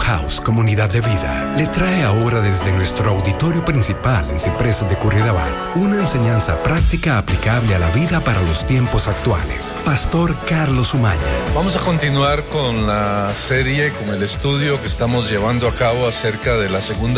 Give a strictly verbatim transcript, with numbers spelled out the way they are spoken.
House Comunidad de Vida le trae ahora desde nuestro auditorio principal en Ciprés de Curridabat una enseñanza práctica aplicable a la vida para los tiempos actuales. Pastor Carlos Umaña. Vamos a continuar con la serie, con el estudio que estamos llevando a cabo acerca de la segunda